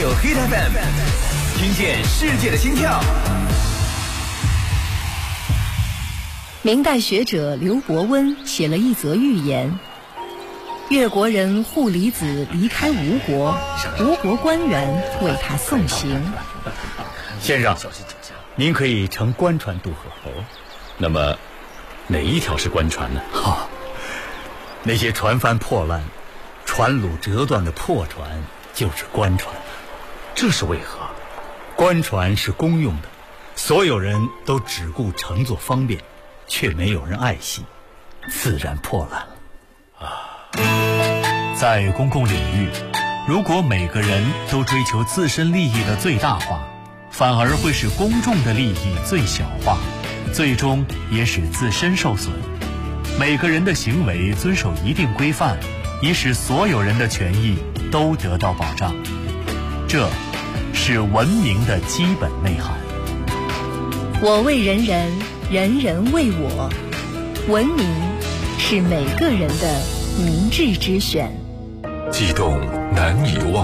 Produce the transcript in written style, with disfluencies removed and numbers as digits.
Hit FM， 听见世界的心跳。 明代学者刘伯温写了一则寓言：越国人户离子离开吴国，吴国官员为他送行。 先生，您可以乘官船渡河。 那么哪一条是官船呢？ 那些船帆破烂、船橹折断的破船就是官船。 这是为何？ 官船是公用的，所有人都只顾乘坐方便，却没有人爱惜，自然破烂了。 在公共领域，如果每个人都追求自身利益的最大化，反而会使公众的利益最小化，最终也使自身受损。每个人的行为遵守一定规范，以使所有人的权益都得到保障。这是文明的基本内涵。 我为人人，人人为我。文明是每个人的明智之选。 悸动难以忘。